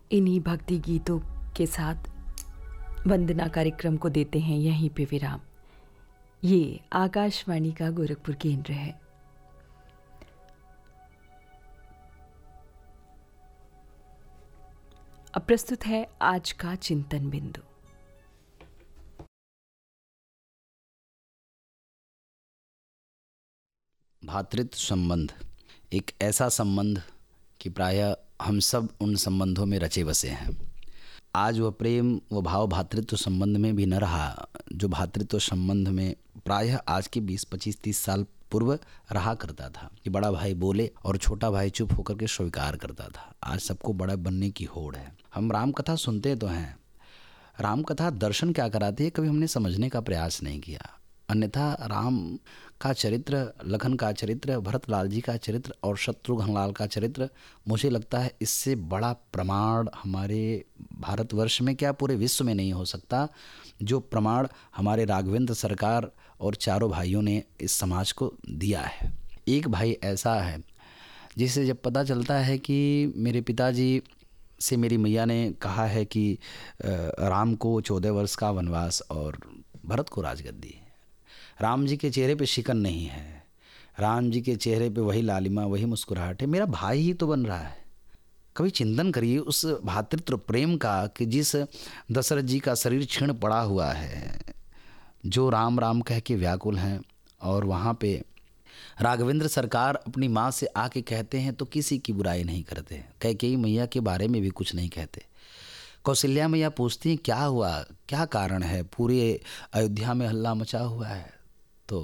इन्हीं भक्ति गीतों के साथ वंदना कार्यक्रम को देते हैं यहीं पे विराम। ये आकाशवाणी का गोरखपुर केंद्र है। अब प्रस्तुत है आज का चिंतन बिंदु। भातृत्व संबंध एक ऐसा संबंध कि प्रायः हम सब उन संबंधों में रचे बसे हैं। आज वह प्रेम व भाव भातृत्व संबंध में भी न रहा जो भातृत्व संबंध में प्रायः आज के 20, 25, 30 साल पूर्व रहा करता था कि बड़ा भाई बोले और छोटा भाई चुप होकर के स्वीकार करता था। आज सबको बड़ा बनने की होड़ है। हम राम कथा सुनते तो हैं, राम कथा दर्शन क्या कराती है कभी हमने समझने का प्रयास नहीं किया। अन्यथा राम का चरित्र, लखन का चरित्र, भरत लाल जी का चरित्र और शत्रुघ्न लाल का चरित्र, मुझे लगता है इससे बड़ा प्रमाण हमारे भारतवर्ष में क्या पूरे विश्व में नहीं हो सकता जो प्रमाण हमारे राघवेंद्र सरकार और चारों भाइयों ने इस समाज को दिया है। एक भाई ऐसा है जिसे जब पता चलता है कि मेरे पिताजी से मेरी मैया ने कहा है कि राम को 14 वर्ष का वनवास और भरत को राजगद्दी। राम जी के चेहरे पे शिकन नहीं है, राम जी के चेहरे पे वही लालिमा, वही मुस्कुराहट है। मेरा भाई ही तो बन रहा है। कभी चिंतन करिए उस भातृत्व प्रेम का कि जिस दशरथ जी का शरीर क्षीण पड़ा हुआ है, जो राम राम कह के व्याकुल हैं, और वहाँ पे राघवेंद्र सरकार अपनी माँ से आके कहते हैं तो किसी की बुराई नहीं करते। कैकेयी मैया के बारे में भी कुछ नहीं कहते। कौशल्या मैया पूछती हैं क्या हुआ, क्या कारण है, पूरे अयोध्या में हल्ला मचा हुआ है। तो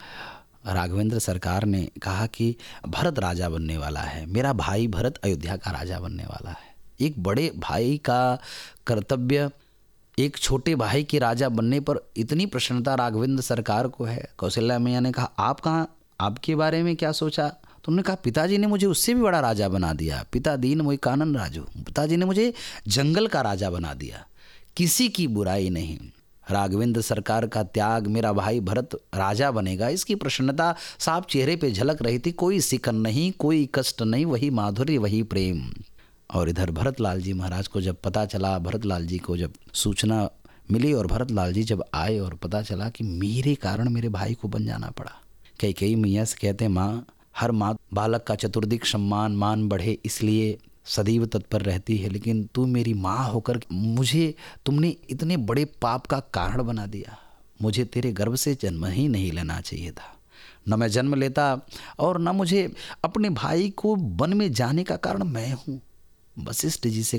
राघवेंद्र सरकार ने कहा कि भरत राजा बनने वाला है, मेरा भाई भरत अयोध्या का राजा बनने वाला है। एक बड़े भाई का कर्तव्य एक छोटे भाई के राजा बनने पर इतनी प्रसन्नता राघवेंद्र सरकार को है। कौशल्या मैया ने कहा आप कहाँ, आपके बारे में क्या सोचा? तो उन्होंने कहा पिताजी ने मुझे उससे भी बड़ा राजा बना दिया। पिता दीन मोहि कानन राजू, पिताजी ने मुझे जंगल का राजा बना दिया। किसी की बुराई नहीं, राघवेंद्र सरकार का त्याग, मेरा भाई भरत राजा बनेगा, इसकी प्रसन्नता साफ चेहरे पे झलक रही थी। कोई सिकन नहीं, कोई कष्ट नहीं, वही माधुर्य, वही प्रेम। और इधर भरत लाल जी महाराज को जब पता चला, भरत लाल जी को जब सूचना मिली और भरत लाल जी जब आए और पता चला कि मेरे कारण मेरे भाई को बन जाना पड़ा। कैकेयी मैया से कहते हैं माँ, हर माँ बालक का चतुर्दिक सम्मान मान बढ़े इसलिए सदैव तत्पर रहती है, लेकिन तू मेरी माँ होकर मुझे तुमने इतने बड़े पाप का कारण बना दिया। मुझे तेरे गर्भ से जन्म ही नहीं लेना चाहिए था। न मैं जन्म लेता और न मुझे अपने भाई को वन में जाने का कारण मैं हूँ। वशिष्ठ जी से